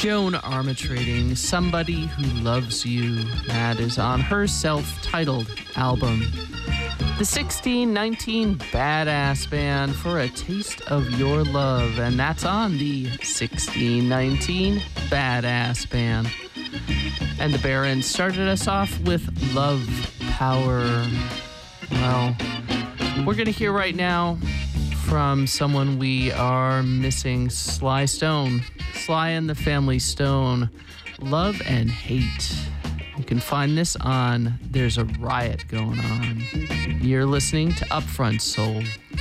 Joan Armatrading, Somebody Who Loves You. That is on her self-titled album. The 1619 Badass Band for A Taste of Your Love, and that's on the 1619 Badass Band. And the Barons started us off with Love Power. Well, we're going to hear right now from someone we are missing, Sly Stone. Sly and the Family Stone, Love and Hate. You can find this on There's a Riot Going On. You're listening to Upfront Soul.